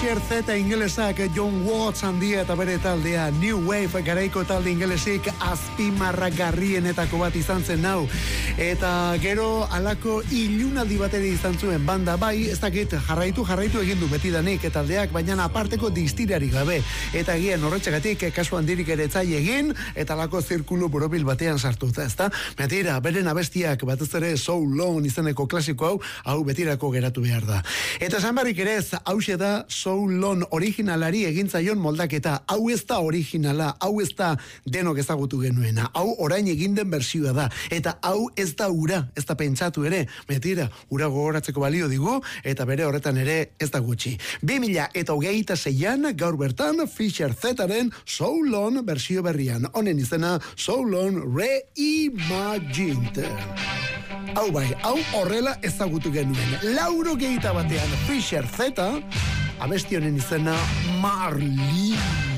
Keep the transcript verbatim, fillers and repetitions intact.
Fisher Z ingelesak, John Watts handia eta bere taldea, New Wave garaiko talde ingelesik azpimarragarrienetako bat izan zen nau. Eta gero alako ilunaldi bateri izan zuen banda, bai, ez dakit jarraitu jarraitu egin du betidanik taldeak, baina aparteko distirari gabe. Eta egien horretxagatik kasu handirik ere etzai egin, eta alako zirkulu borobil batean sartuta, ezta? Betira, beren abestiak batez ere So Long izeneko klasiko hau, hau betirako geratu behar da. Eta esan barrik ere ez, hause da So Long originalari egintzaion moldaketa. Hau ez da originala, hau ez da denok ezagutu genuena. Hau orain egin den bersioa da. Eta hau ez da ura, ez da pentsatu ere. Betira, ura gogoratzeko balio digu, eta bere horretan ere ez da gutxi. bi mila eta hogeita zeian, gaur bertan, Fisher Zaren So Long bersio berrian. Honen izena So Long Reimagined. Hau bai, hau horrela ezagutu genuen. Lauro geita batean Fisher Z, abesti honen izena Marlene.